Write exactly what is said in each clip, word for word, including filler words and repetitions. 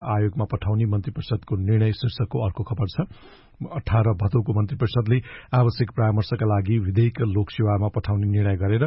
आयोगमा पठाउने मन्त्री परिषदको निर्णय शीर्षकको अर्को खबर छ। अठार भदौको मन्त्री परिषदले आवश्यक परामर्शका लागि विधेयक लोकसेवामा पठाउने निर्णय गरेर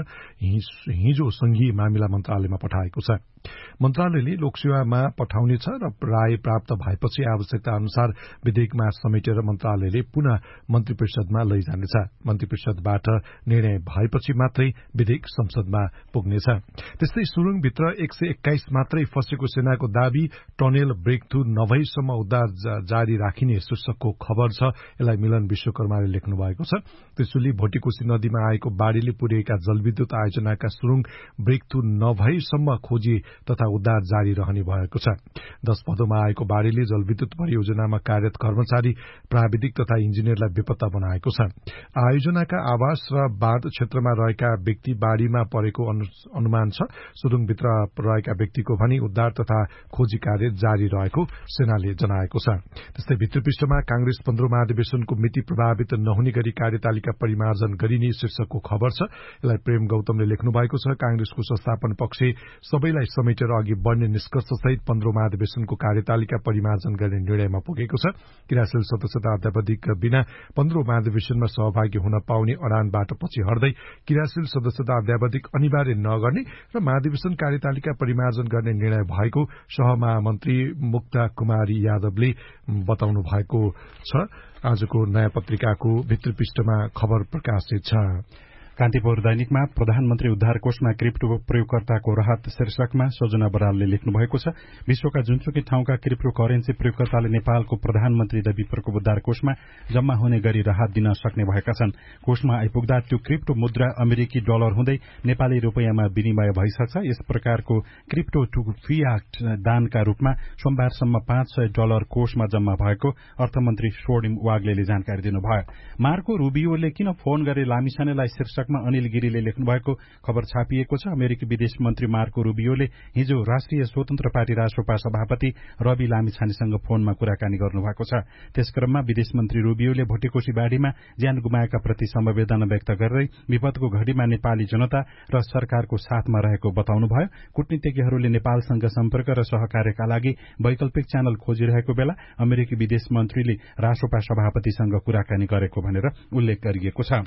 हिजो संघीय मामिला मन्त्रालयमा पठाएको छ। मन्त्रालयले लोकसेवामा पठाउनेछ र राय प्राप्त भएपछि आवश्यकता अनुसार विधेयकमा समेटेर मन्त्रालयले पुनः मन्त्री परिषदमा लैजानेछ। मन्त्री परिषदबाट निर्णय भएपछि मात्रै विधेयक संसदमा पुग्नेछ। त्यस्तै सुरुङभित्र एक सय एक्काइस मात्रै फँसेको सेनाको दावी, टनेल ब्रेकथ्रू नभएसम्म उद्धार जारी राखिने शीर्षकको खबर छ। यसलाई मिलन विश्वकर्माले लेख्नु भएको छ। त्यसैले भोटेकोशी नदीमा आएको बाढ़ीले पुर्याएका जलविद्युत आयोजनाका सुरुङ ब्रेकथ्रू नभएसम्म खोजी तथा उद्धार जारी रहने भएको छ। दश भदौमा आएको बाढ़ीले जलविद्युत परियोजनामा कार्यरत कर्मचारी, प्राविधिक तथा इन्जिनियरलाई बेपत्ता बनाएको छ। आयोजनाका आवास र बाँध क्षेत्रमा रहेका व्यक्ति बाढ़ीमा परेको अनुमान छ। सुरुङभित्र रहेका व्यक्तिको भनी उद्धार तथा खोजी कार्य जारी रहेको सेनाले जनाएको छ। त्यस्तै भित्र पृष्ठमा कांग्रेस पन्ध्रौं महाधिवेशनको मिति प्रभावित नहुने गरी कार्यतालिका परिमार्जन गरिने शीर्षकको खबर छ। यसलाई प्रेम गौतमले लेख्नु भएको छ। कांग्रेसको संस्थापन पक्ष सबैलाई समेटेर अघि बढ़ने निष्कर्षसहित पन्ध्रौं महाधिवेशनको कार्यतालिका परिमार्जन गर्ने निर्णयमा पुगेको छ। क्रियाशील सदस्यता अध्यावधिक बिना पन्ध्रौं महाधिवेशनमा सहभागी हुन पाउने अडानबाट पछि हट्दै क्रियाशील सदस्यता अध्यावधिक अनिवार्य नगर्ने र महाधिवेशन कार्यतालिका परिमार्जन गर्ने निर्णय भएको सहमहामन्त्री मुक्ता कुमारी यादवले बताउनु भएको छ। आजको नयाँ पत्रिकाको भित्र पृष्ठमा खबर प्रकाशित छ। कान्तिपुर दैनिकमा प्रधानमन्त्री उद्धार कोषमा क्रिप्टो प्रयोगकर्ताको राहत शीर्षकमा सजना बरालले लेख्नु भएको छ। विश्वका जुनसुकै ठाउँका क्रिप्टो करेन्सी प्रयोगकर्ताले नेपालको प्रधानमन्त्री देवीप्रको उद्धार कोषमा जम्मा हुने गरी राहत दिन सक्ने भएका छन्। कोषमा आइपुग्दा त्यो क्रिप्टो मुद्रा अमेरिकी डलर हुँदै नेपाली रुपैयाँमा विनिमय भइसक्छ। यस प्रकारको क्रिप्टो टु फियाट दानका रूपमा सोमबारसम्म पाँच सय डलर कोषमा जम्मा भएको अर्थमन्त्री स्वर्णिम वाग्लेले जानकारी दिनुभयो। मार्को रुबियोले किन फोन गरे लामिछानेलाई शीर्षक अनिल गिरीले लेख्नु भएको खबर छापिएको छ। अमेरिकी विदेश मन्त्री मार्को रुबियोले हिजो राष्ट्रिय स्वतन्त्र पार्टी रासोपा सभापति रवि लामिछानेसँग फोनमा कुराकानी गर्नुभएको छ। त्यसक्रममा विदेश मन्त्री रुबियोले भोटेकोशी बाढ़ीमा ज्यान गुमाएका प्रति समवेदना व्यक्त गर्दै विपदको घड़ीमा नेपाली जनता र सरकारको साथमा रहेको बताउनुभयो। कूटनीतिज्ञहरूले नेपालसँग सम्पर्क र सहकार्यका लागि वैकल्पिक च्यानल खोजिरहेको बेला अमेरिकी विदेश मन्त्रीले रासोपा सभापतिसँग कुराकानी गरेको भनेर उल्लेख गरिएको छ।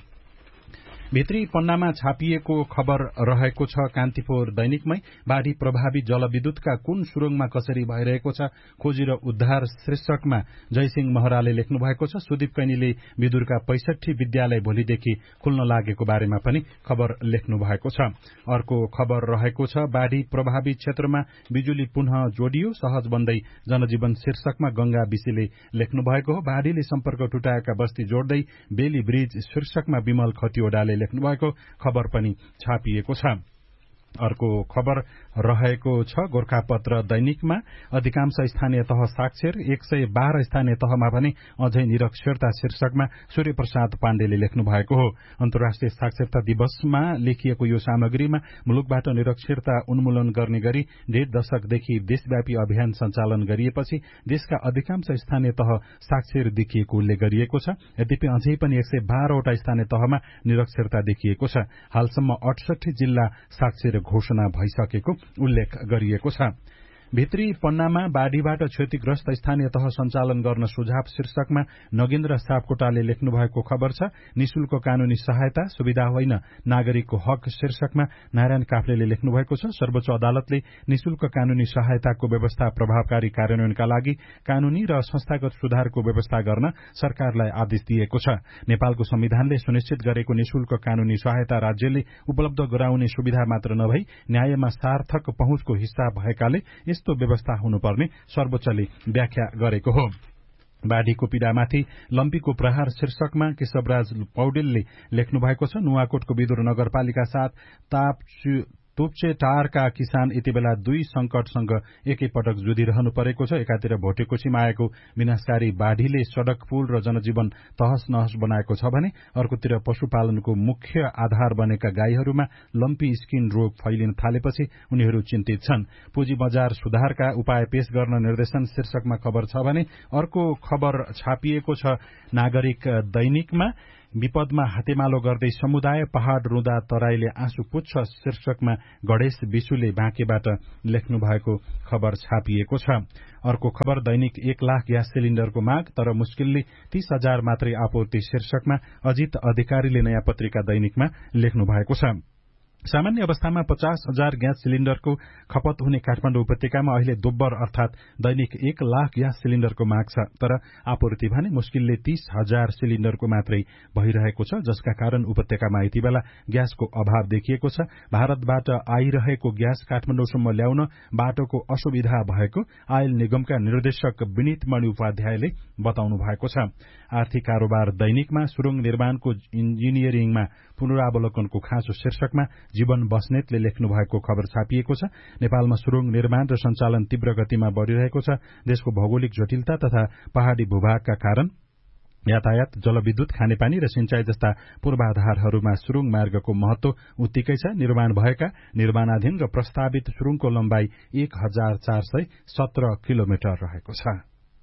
भित्री पन्नामा छापिएको खबर रहेको छ। कान्तिपुर दैनिकमै बाढ़ी प्रभावित जलविद्युतका कुन सुरुङमा कसरी भइरहेको छ खोजी र उद्धार शीर्षकमा जयसिंह महराले लेख्नु भएको छ। सुदीप कैनीले विदुरका पैंसठी विद्यालय भोलिदेखि खुल्न लागेको बारेमा पनि खबर लेख्नु भएको छ। अर्को खबर रहेको छ। बाढ़ी प्रभावित क्षेत्रमा बिजुली पुनः जोडियो, सहज बन्दै जनजीवन शीर्षकमा गंगा विशीले लेख्नु भएको हो। बाढ़ीले सम्पर्क टुटाएका बस्ती जोड्दै बेली ब्रिज शीर्षकमा विमल खतिवड़ाले लेख्नु भएको खबर पनि छापिएको छ। अर्को खबर रहेको छ। गोरखापत्र दैनिकमा अधिकांश स्थानीय तह साक्षर, एक सय बाह्र स्थानीय तहमा भने अझै निरक्षरता शीर्षकमा सूर्यप्रसाद पाण्डेले लेख्नु भएको हो। अन्तर्राष्ट्रिय साक्षरता दिवसमा लेखिएको यो सामग्रीमा मुलुकबाट निरक्षरता उन्मूलन गर्ने गरी डेढ दशकदेखि देशव्यापी अभियान सञ्चालन गरिएपछि देशका अधिकांश स्थानीय तह साक्षर देखिएको उल्लेख गरिएको छ। यद्यपि अझै पनि एक सय बाह्रवटा स्थानीय तहमा निरक्षरता देखिएको छ। हालसम्म अठसठी जिल्ला साक्षर घोषणा भइसकेको उल्लेख गरिएको छ। भित्री पन्नामा बाढ़ीबाट क्षतिग्रस्त स्थानीय तह सञ्चालन गर्न सुझाव शीर्षकमा नगेन्द्र सापकोटाले लेख्नु भएको खबर छ। निशुल्क कानूनी सहायता सुविधा होइन नागरिकको हक शीर्षकमा नारायण काफ्लेले लेख्नु भएको छ। सर्वोच्च अदालतले निशुल्क कानूनी सहायताको व्यवस्था प्रभावकारी कार्यान्वयनका लागि कानूनी र संस्थागत सुधारको व्यवस्था गर्न सरकारलाई आदेश दिएको छ। नेपालको संविधानले सुनिश्चित गरेको निशुल्क कानूनी सहायता राज्यले उपलब्ध गराउने सुविधा मात्र नभई न्यायमा सार्थक पहुँचको हिस्सा भएकाले यस्तो व्यवस्था हुनुपर्ने सर्वोच्चले व्याख्या गरेको हो। बाढ़ीको पीड़ामाथि लम्पीको प्रहार शीर्षकमा केशवराज पौडेलले लेख्नु भएको छ। नुवाकोटको विदुर नगरपालिका साथ ताप तोप्चे टारका किसान यति बेला दुई संकटसँग एकैपटक जुधिरहनु परेको छ। एकातिर भोटेकोशीमा आएको विनाशकारी बाढ़ीले सड़क, पुल र जनजीवन तहस नहस बनाएको छ भने अर्कोतिर पशुपालनको मुख्य आधार बनेका गाईहरूमा लम्पी स्किन रोग फैलिन थालेपछि उनीहरू चिन्तित छन्। पुँजी बजार सुधारका उपाय पेश गर्न निर्देशन शीर्षकमा खबर छ भने अर्को खबर छापिएको छ नागरिक दैनिकमा। विपदमा हातेमालो गर्दै समुदाय पहाड़ रुँदा तराईले आँसु पुच्छ शीर्षकमा गणेश विशुले बाँकेबाट लेख्नु भएको खबर छापिएको छ। अर्को खबर दैनिक एक लाख ग्यास सिलिण्डरको माग तर मुस्किलले तीस हजार मात्रै आपूर्ति शीर्षकमा अजित अधिकारीले नयाँ पत्रिका दैनिकमा लेख्नु भएको छ। सामान्य अवस्थामा पचास हजार ग्यास सिलिण्डरको खपत हुने काठमाडौँ उपत्यकामा अहिले दोब्बर अर्थात दैनिक एक लाख ग्यास सिलिण्डरको माग छ, तर आपूर्ति भने मुस्किलले तीस हजार सिलिण्डरको मात्रै भइरहेको छ, जसका कारण उपत्यकामा यति बेला ग्यासको अभाव देखिएको छ। भारतबाट आइरहेको ग्यास काठमाडौँसम्म ल्याउन बाटोको असुविधा भएको आयल निगमका निर्देशक विनित मणि उपाध्यायले बताउनु भएको छ। आर्थिक कारोबार दैनिकमा सुरुङ निर्माणको इन्जिनियरिङमा पुनरावलोकनको खाँचो शीर्षकमा जीवन बस्नेतले लेख्नु भएको खबर छापिएको छ। नेपालमा सुरुङ निर्माण र सञ्चालन तीव्र गतिमा बढ़िरहेको छ। देशको भौगोलिक जटिलता तथा पहाड़ी भूभागका कारण यातायात, जलविद्युत, खानेपानी र सिंचाई जस्ता पूर्वाधारहरूमा सुरुङ मार्गको महत्व उत्तिकै छ। निर्माण भएका, निर्माणाधीन र प्रस्तावित सुरुङको लम्बाई एक हजार चार सय सत्र किलोमिटर रहेको छ।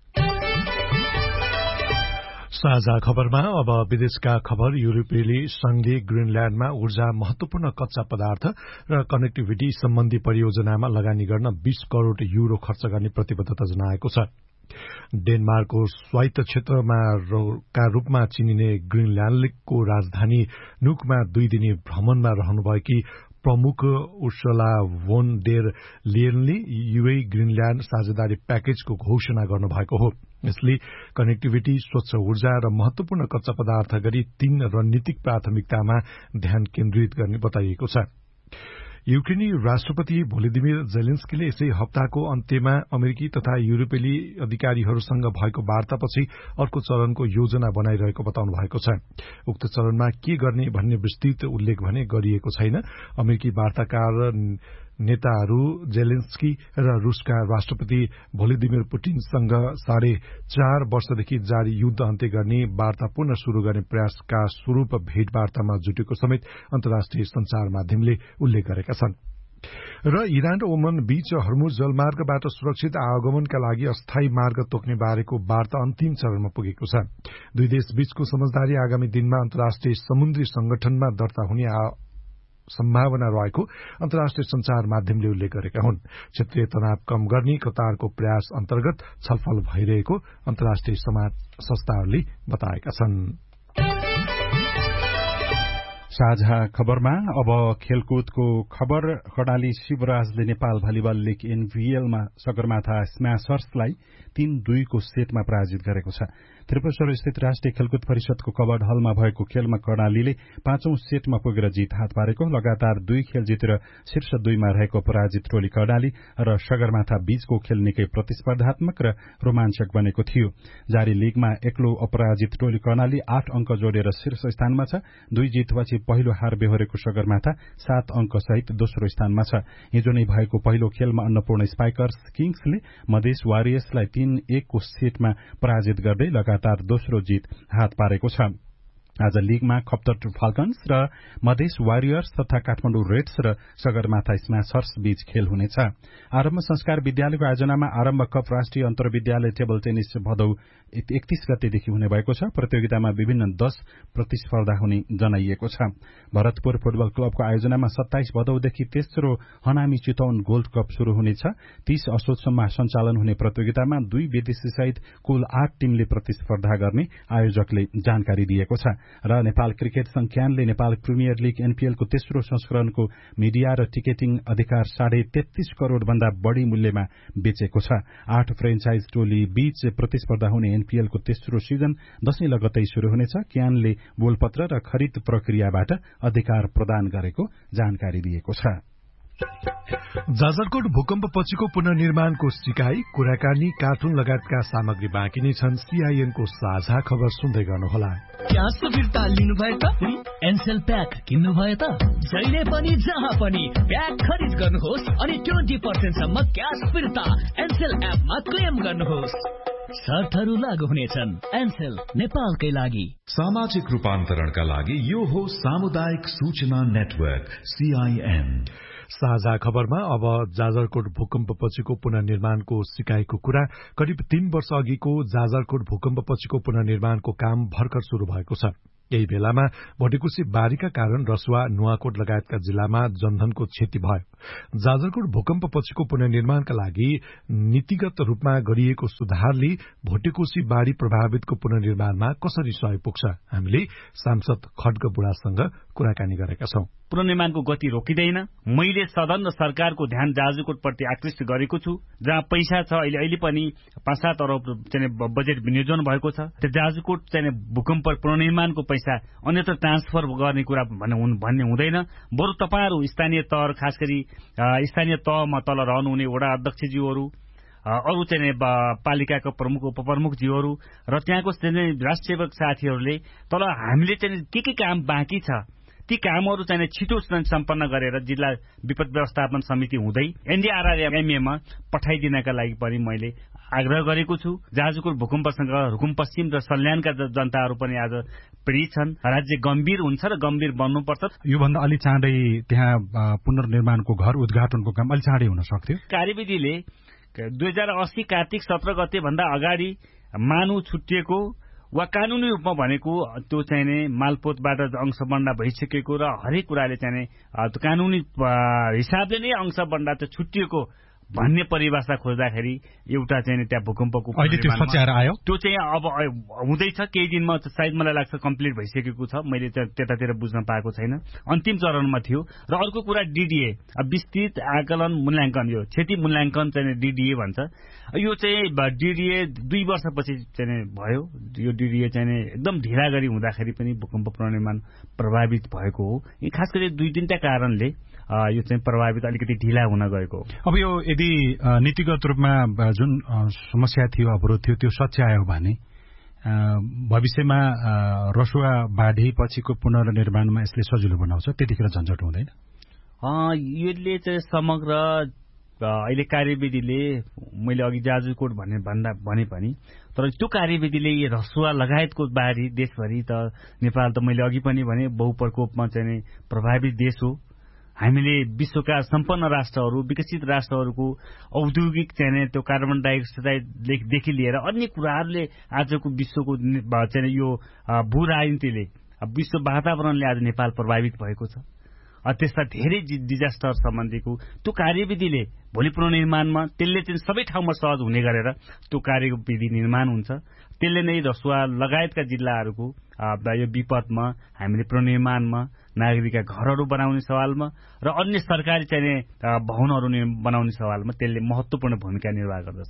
साझा खबरमा अब विदेशका खबर। युरोपेली संघले ग्रीनल्याण्डमा ऊर्जा, महत्वपूर्ण कच्चा पदार्थ र कनेक्टिभिटी सम्बन्धी परियोजनामा लगानी गर्न बीस करोड़ यूरो खर्च गर्ने प्रतिबद्धता जनाएको छ। डेनमार्कको स्वायत्त क्षेत्रमा का रूपमा चिनिने ग्रीनल्याण्डको राजधानी नुकमा दुई दिने भ्रमणमा रहनुभएकी प्रमुख उर्सुला भोन डेर लियनले युए ग्रीनल्याण्ड साझेदारी प्याकेजको घोषणा गर्नुभएको हो। यसले कनेक्टिभिटी, स्वच्छ ऊर्जा र महत्वपूर्ण कच्चा पदार्थ गरी तीन रणनीतिक प्राथमिकतामा ध्यान केन्द्रित गर्ने बताइएको छ। युक्रेनी राष्ट्रपति भोलोदिमिर जेलेन्स्कीले यसै हप्ताको अन्त्यमा अमेरिकी तथा युरोपेली अधिकारीहरूसँग भएको वार्तापछि अर्को चरणको योजना बनाइरहेको बताउनु भएको छ। उक्त चरणमा के गर्ने भन्ने विस्तृत उल्लेख भने गरिएको छैन। अमेरिकी वार्ताकार नेताहरू जेलेन्स्की र रूसका राष्ट्रपति भोलोदिमिर पुटिनसँग साढे चार वर्षदेखि जारी युद्ध अन्त्य गर्ने वार्ता पुनः शुरू गर्ने प्रयासका स्वरूप भेटवार्तामा जुटेको समेत अन्तर्राष्ट्रिय संचार माध्यमले उल्लेख गरेका छन्। र इरान र ओमन बीच हर्मुज जलमार्गबाट सुरक्षित आवागमनका लागि अस्थायी मार्ग तोक्ने बारेको वार्ता अन्तिम चरणमा पुगेको छ। दुई देश बीचको समझदारी आगामी दिनमा अन्तर्राष्ट्रिय समुद्री संगठनमा दर्ता हुने सम्भावना रहेको अन्तर्राष्ट्रिय संचार माध्यमले उल्लेख गरेका हुन्। क्षेत्रीय तनाव कम गर्ने कतारको प्रयास अन्तर्गत छलफल भइरहेको अन्तर्राष्ट्रिय समाज संस्थाहरूले बताएका छन्। साझा खबरमा अब खेलकुदको खबर। कर्णाली शिवराजले नेपाल भलिबल लीग एनभीएलमा सगरमाथा स्म्याशर्सलाई तीन दुईको सेटमा पराजित गरेको छ। त्रिपुरेश्वर स्थित राष्ट्रिय खेलकुद परिषदको कबर्ड हलमा भएको खेलमा कर्णालीले पाँचौं सेटमा पुगेर जित हात पारेको। लगातार दुई खेल जितेर शीर्ष दुईमा रहेको पराजित टोली कर्णाली र सगरमाथा बीचको खेल निकै प्रतिस्पर्धात्मक र रोमाञ्चक बनेको थियो। जारी लीगमा एक्लो अपराजित टोली कर्णाली आठ अंक जोडेर शीर्ष स्थानमा छ। दुई जितपछि पहिलो हार बेहोरेको सगरमाथा सात अंक सहित दोस्रो स्थानमा छ। हिजो नै भएको पहिलो खेलमा अन्नपूर्ण स्पाइकर्स किङ्सले मधेस वारियर्सलाई तीन एकको सेटमा पराजित गर्दै लगातार दोस्रो जित हात पारेको छ। आज लीगमा खप्तर फाल्कन्स र मधेस वारियर्स तथा काठमाडौँ रेड्स र सगरमाथा स्म्याशर्स बीच खेल हुनेछ। आरम्भ संस्कार विद्यालयको आयोजनामा आरम्भ कप राष्ट्रिय अन्तर्विद्यालय टेबल टेनिस भदौ एकतीस गतेदेखि हुने भएको छ। प्रतियोगितामा विभिन्न दश प्रतिस्पर्धा हुने जनाइएको छ। भरतपुर फुटबल क्लबको आयोजनामा सत्ताइस भदौदेखि तेस्रो हनामी चितौन गोल्ड कप शुरू हुनेछ। तीस असोजसम्म सञ्चालन हुने प्रतियोगितामा दुई विदेशी सहित कुल आठ टीमले प्रतिस्पर्धा गर्ने आयोजकले जानकारी दिएको छ। र Nepal cricket संघ-क्यानले Nepal premier league एनपीएलको तेस्रो संस्करणको मिडिया र टिकेटिङ अधिकार साढे तेत्तीस करोड़ भन्दा बढ़ी मूल्यमा बेचेको छ। आठ फ्रेन्चाइज टोली बीच प्रतिस्पर्धा हुने एनपीएलको तेस्रो सिजन दशैं लगतै शुरू हुनेछ। क्यानले बोलपत्र र खरिद प्रक्रियाबाट अधिकार प्रदान गरेको जानकारी दिएको छ। जाजरकोट भूकम्प पछिको पुनर्निर्माणको सिकाई, कुराकानी, कार्टुन लगायतका सामग्री बाँकी नै छन्। सीआईएनको साझा खबर सुन्दै गर्नुहोला। क्या सुविधा लिनु भयो त? एनसेल प्याक किन्नु भयो त? जहिले पनि जहाँ पनि प्याक खरिद गर्नुहोस् अनि ट्वेन्टी पर्सेन्ट सम्म क्यास फिर्ता एनसेल एपमा क्लेम गर्नुहोस्। शर्तहरू लागू हुनेछन्। एनसेल नेपालकै लागि। सामाजिक रूपान्तरणका लागि यो हो सामुदायिक सूचना नेटवर्क सीआईएन। साझा खबरमा अब जाजरकोट भूकम्प पछिको पुनर्निर्माणको सिकाइको कुरा। करिब तीन वर्ष अघिको जाजरकोट भूकम्प पछिको पुनर्निर्माणको काम भर्खर शुरू भएको छ। केही बेलामा भटेकोसी बाढीका कारण रसुवा नुवाकोट लगायतका जिल्लामा जनधनको क्षति भयो। जाजरकोट भूकम्पपछिको पुनर्निर्माणका लागि नीतिगत रूपमा गरिएको सुधारले भटेकोसी बाढ़ी प्रभावितको पुनर्निर्माणमा कसरी सहयोग पुग्छ, हामीले सांसद खड्ग बुढासँग कुराकानी गरेका छौं। पुनर्निर्माणको गति रोकिँदैन। मैले सदन र सरकारको ध्यान जाजरकोटप्रति आकृष्ट गरेको छु, जहाँ पैसा छ। अहिले अहिले पनि पाँच सात अरब चाहिँ बजेट विनियोजन भएको छ। त्यो जाजरकोट चाहिँ भूकम्प पुनर्निर्माणको पैसा अन्यत्र ट्रान्सफर गर्ने कुरा भन्ने हुँदैन। बरु तपाईँहरू स्थानीय तह, खास गरी स्थानीय तहमा तल रहनुहुने वडा अध्यक्षज्यूहरू, अरू चाहिँ पालिकाका प्रमुख उपप्रमुखज्यूहरू र त्यहाँको चाहिँ राष्ट्रिय सेवक साथीहरूले तल हामीले चाहिँ के के काम बाँकी छ ती कामहरू चाहिँ छिटो सम्पन्न गरेर जिल्ला विपद व्यवस्थापन समिति हुँदै एनडीआरआरएमएमा पठाइदिनका लागि पनि मैले आग्रह गरेको छु। जाजरकोट भूकम्पसँग रुकुम पश्चिम र सल्यानका जनताहरू पनि आज पीडित छन्। राज्य गम्भीर हुन्छ र गम्भीर बन्नुपर्छ। योभन्दा अलि चाँडै त्यहाँ पुनर्निर्माणको घर उद्घाटनको काम अलि चाँडै हुन सक्थ्यो। कार्यविधिले दुई हजार अस्सी कार्तिक सत्र गते भन्दा अगाडि मानु छुटिएको वा कानूनी रूपमा भनेको त्यो चाहिने मालपोतबाट अंश बन्डा भइसकेको र हरेक कुराले चाहिँ कानूनी हिसाबले नै अंश बन्डा त छुटिएको भन्ने परिभाषा खोज्दाखेरि एउटा चाहिँ त्यहाँ भूकम्पको अहिले त्यो सच्याएर आयो। त्यो चाहिँ अब हुँदैछ, केही दिनमा सायद मलाई लाग्छ कम्प्लिट भइसकेको छ। मैले त्यतातिर बुझ्न पाएको छैन, अन्तिम चरणमा थियो। र अर्को कुरा डीडीए, विस्तृत आकलन मूल्याङ्कन, यो क्षति मूल्याङ्कन चाहिँ डीडीए भन्छ। यो चाहिँ डीडीए दुई वर्षपछि चाहिँ भयो। यो डीडीए चाहिँ एकदम ढिला गरी हुँदाखेरि पनि भूकम्प पुनर्निर्माण प्रभावित भएको हो। खास गरी दुई तीनटा कारणले यो चाहिँ प्रभावित अलिकति ढिला हुन गएको हो। अब यो यदि नीतिगत रूपमा जुन समस्या थियो, अवरोध थियो, त्यो सच्यायो भने भविष्यमा रसुवा बाढी पछिको पुनर्निर्माणमा यसले सजिलो बनाउँछ, त्यतिखेर झन्झट हुँदैन। यसले चाहिँ समग्र अहिले कार्यविधिले, मैले अघि जाजरकोट भन्ने भन्दा भने पनि, तर त्यो कार्यविधिले रसुवा लगायतको बाढी देशभरि त नेपाल त मैले अघि पनि भने बहुप्रकोपमा चाहिँ प्रभावित देश हो। हामीले विश्वका सम्पन्न राष्ट्रहरू, विकसित राष्ट्रहरूको औद्योगिक चाहिँ त्यो कार्बन डाइअक्साइडदेखि लिएर अन्य कुराहरूले आजको विश्वको चाहिँ यो भू राजनीतिले, विश्व वातावरणले आज नेपाल प्रभावित भएको छ। त्यस्ता धेरै डिजास्टर सम्बन्धीको त्यो कार्यविधिले भोलि पुनर्निर्माणमा त्यसले चाहिँ सबै ठाउँमा सहज हुने गरेर त्यो कार्यविधि निर्माण हुन्छ। त्यसले नै रसुवा लगायतका जिल्लाहरूको यो विपदमा हामीले पुनर्निर्माणमा नागरिकका घरहरू बनाउने सवालमा र अन्य सरकारी चाहिने भवनहरू बनाउने सवालमा त्यसले महत्वपूर्ण भूमिका निर्वाह गर्दछ।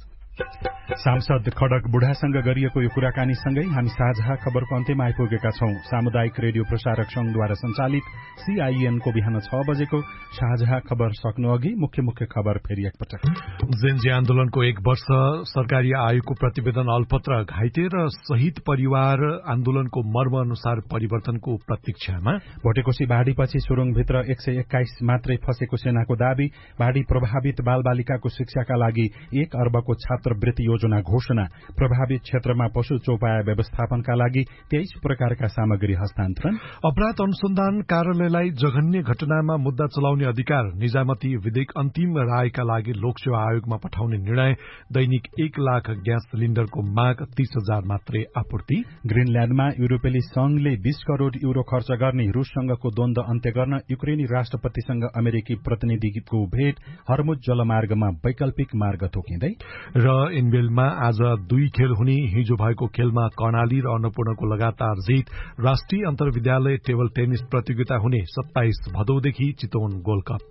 सांसद खड्ग बुढासँग गरिएको यो कुराकानीसँगै हामी साझा खबरको अन्त्यमा आइपुगेका छौं। सामुदायिक रेडियो प्रसारक संघद्वारा सञ्चालित सीआईएनको बिहान छ बजेको साझा खबर सक्नु अघि मुख्य मुख्य खबर फेरि एकपटक। जेनजी आन्दोलनको एक वर्ष, सरकारी आयोगको प्रतिवेदन अल्पत्र, घाइते र शहीद परिवार आन्दोलनको मर्म अनुसार परिवर्तनको प्रतीक्षामा। भटेकोसी बाढीपछि सुरुङभित्र एक सय एक्काइस मात्रै फसेको सेनाको दावी। बाढी प्रभावित बालबालिकाको शिक्षाका लागि एक अर्बको छात्रवृत्ति योजना घोषणा। प्रभावित क्षेत्रमा पशु चौपाया व्यवस्थापनका लागि तेइस प्रकारका सामग्री हस्तान्तरण। अपराध अनुसन्धान कार्यालयलाई जघन्य घटनामा मुद्दा चलाउने अधिकार। निजामती विधेयक अन्तिम रायका लागि लोकसेवा आयोगमा पठाउने निर्णय। दैनिक एक लाख ग्यास सिलिण्डरको माग, तीस हजार मात्रै आपूर्ति। ग्रिनल्याण्डमा युरोपेली संघले बीस करोड़ यूरो खर्च गर्ने। रूससँगको द्वन्द्व अन्त्य गर्न युक्रेनी राष्ट्रपतिसँग अमेरिकी प्रतिनिधिको भेट। हर्मुज जलमार्गमा वैकल्पिक मार्ग तोकिँदै। र एनबीएलमा आज दुई खेल हुने। हिजो भएको खेलमा कर्णाली र अन्नपूर्णको लगातार जित। राष्ट्रिय अन्तर्विद्यालय टेबल टेनिस प्रतियोगिता हुने सत्ताइस भदौदेखि चितवन गोल्ड कप।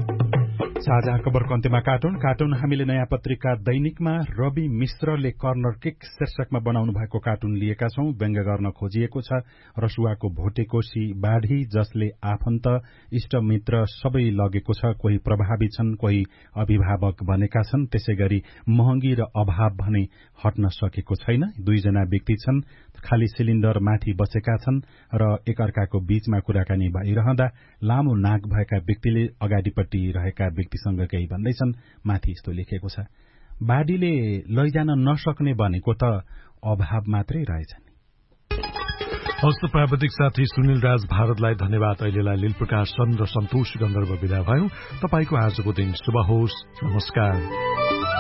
साझा खबरको अन्त्यमा कार्टुन कार्टुन हामीले नयाँ पत्रिका दैनिकमा रवि मिश्रले कर्नर किक शीर्षकमा बनाउनु भएको कार्टुन लिएका छौं। व्यङ्ग्य गर्न खोजिएको छ रसुवाको भोटेकोसी बाढी, जसले आफन्त इष्टमित्र सबै लगेको छ। कोही प्रभावित छन्, कोही अभिभावक बनेका छन्। त्यसै गरी महँगी र अभाव भने हट्न सकेको छैन। दुईजना व्यक्ति छन्, खाली सिलिण्डर माथि बसेका छन् र एकअर्काको बीचमा कुराकानी भइरहँदा लामो नाक भएका व्यक्तिले अगाडिपट्टि रहेका व्यक्तिसँग केही भन्दैछन्। माथि यस्तो लेखिएको छ, बाढीले लैजान नसक्ने भनेको त अभाव मात्रै रहेछ नि। हस्त प्राविधिक साथी सुनिल राज भारतलाई धन्यवाद। अहिलेलाई लील प्रकाश सन र सन्तोष गन्धर्व विदा भयौं। तपाईको आजको दिन शुभ होस्। नमस्कार।